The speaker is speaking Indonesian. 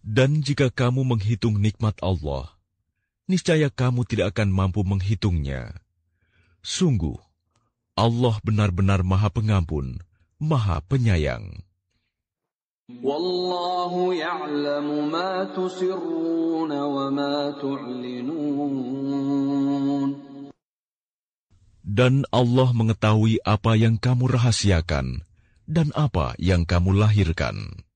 Dan jika kamu menghitung nikmat Allah, niscaya kamu tidak akan mampu menghitungnya. Sungguh, Allah benar-benar Maha Pengampun, Maha Penyayang. Wallahu ya'lamu ma tusirruna wa ma tu'linun. Dan Allah mengetahui apa yang kamu rahasiakan dan apa yang kamu lahirkan.